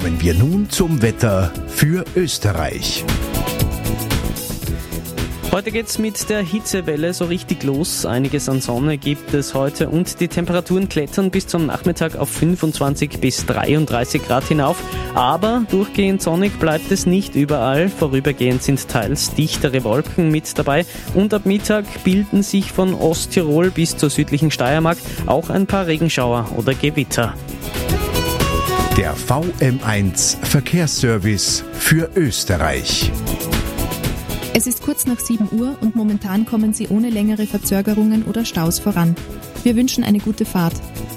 Kommen wir nun zum Wetter für Österreich. Heute geht's mit der Hitzewelle so richtig los. Einiges an Sonne gibt es heute und die Temperaturen klettern bis zum Nachmittag auf 25 bis 33 Grad hinauf. Aber durchgehend sonnig bleibt es nicht überall. Vorübergehend sind teils dichtere Wolken mit dabei und ab Mittag bilden sich von Osttirol bis zur südlichen Steiermark auch ein paar Regenschauer oder Gewitter. Der VM1 Verkehrsservice für Österreich. Es ist kurz nach 7 Uhr und momentan kommen Sie ohne längere Verzögerungen oder Staus voran. Wir wünschen eine gute Fahrt.